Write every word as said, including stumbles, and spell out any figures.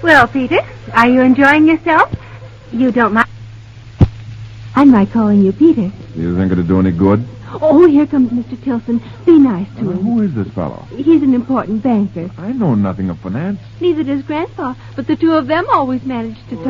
Well, Peter, are you enjoying yourself? You don't mind... I might calling you Peter. You think it'd do any good? Oh, here comes Mister Tilson. Be nice to Uh, him. who is this fellow? He's an important banker. I know nothing of finance. Neither does Grandpa, but the two of them always manage to talk.